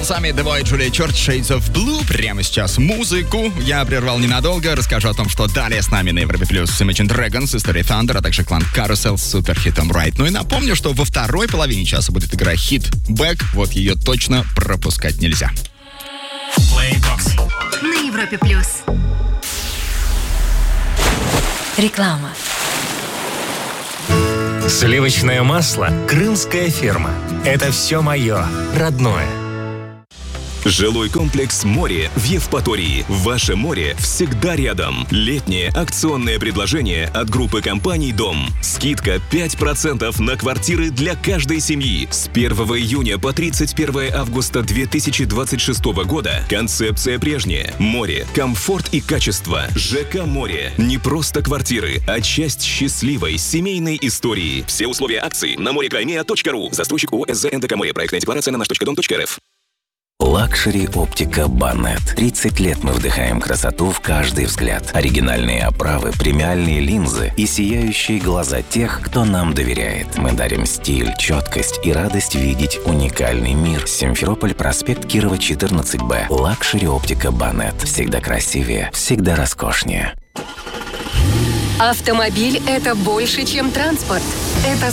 голосами The Void, Julia Church, Shades of Blue. Прямо сейчас музыку я прервал ненадолго. Расскажу о том, что далее с нами на Европе Плюс Imagine Dragons, история Thunder, а также клан Carousel с суперхитом Right. Ну и напомню, что во второй половине часа будет игра хит Back. Вот ее точно пропускать нельзя. Playbox на Европе Плюс. Реклама. Сливочное масло «Крымская ферма». Это все мое, родное. Жилой комплекс «Море» в Евпатории. Ваше море всегда рядом. Летнее акционное предложение от группы компаний «Дом». Скидка 5% на квартиры для каждой семьи. С 1 июня по 31 августа 2026 года. Концепция прежняя. Море, комфорт и качество. ЖК «Море». Не просто квартиры, а часть счастливой семейной истории. Все условия акции на morecrimea.ru. Застройщик ООО СЗ НДК «Море». Проектная декларация на наш.дом.рф. Лакшери Оптика Банет. 30 лет мы вдыхаем красоту в каждый взгляд. Оригинальные оправы, премиальные линзы и сияющие глаза тех, кто нам доверяет. Мы дарим стиль, четкость и радость видеть уникальный мир. Симферополь, проспект Кирова, 14Б. Лакшери Оптика Банет. Всегда красивее, всегда роскошнее. Автомобиль – это больше, чем транспорт. Это